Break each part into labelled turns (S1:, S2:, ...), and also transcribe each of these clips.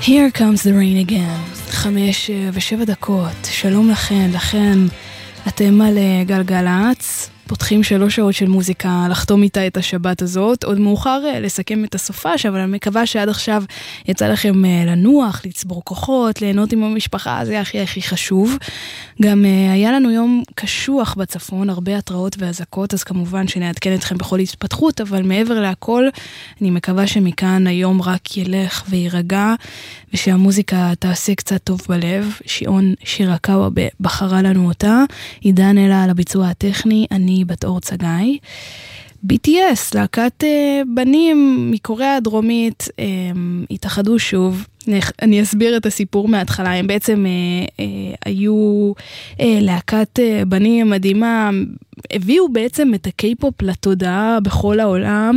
S1: Here comes the rain again. 5:07. שלום לכן, אתם על גלגלצ, פותחים 3 שעות של מוזיקה, לחתום איתה את השבת הזאת, עוד מאוחר לסכם את הסופש, אבל אני מקווה שעד עכשיו יצא לכם לנוח, לצבור כוחות, ליהנות עם המשפחה, זה הכי חשוב. גם היה לנו יום קשוח בצפון, הרבה התראות והזקות, אז כמובן שנעדכן אתכם בכל התפתחות, אבל מעבר להכל, אני מקווה שמכאן היום רק ילך וירגע, ושהמוזיקה תעשה קצת טוב בלב. שיעון שירקאווה בחרה לנו אותה, עידן אלה על הביצוע הטכני, אני בת אור צגאי. BTS, להקת בנים מקוריאה הדרומית, התאחדו שוב. אני אסביר את הסיפור מההתחלה. הם בעצם היו להקת בנים מדהימה, הביאו בעצם את הקיי-פופ לתודעה בכל העולם,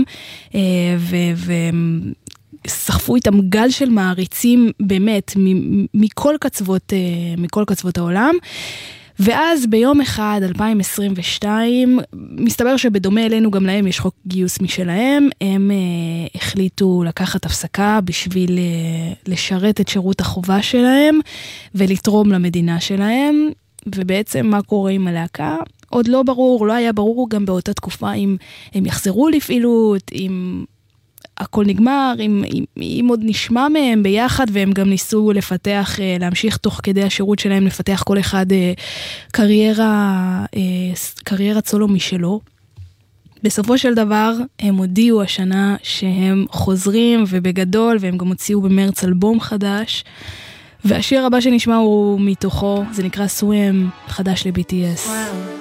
S1: סחפו איתם גל של מעריצים באמת מכל קצוות העולם. ואז ביום אחד, 2022, מסתבר שבדומה אלינו גם להם יש חוק גיוס משלהם, הם החליטו לקחת הפסקה בשביל לשרת את שירות החובה שלהם, ולתרום למדינה שלהם, ובעצם מה קורה עם הלהקה? עוד לא ברור, לא היה ברור גם באותה תקופה אם הם יחזרו לפעילות, אם הכל נגמר, אם עוד נשמע מהם ביחד, והם גם ניסו לפתח, להמשיך תוך כדי השירות שלהם, לפתח כל אחד קריירת סולו משלו. בסופו של דבר, הם הודיעו השנה שהם חוזרים ובגדול, והם גם הוציאו במרץ אלבום חדש, והשיר הבא שנשמע הוא מתוכו, זה נקרא סווים, חדש ל-BTS.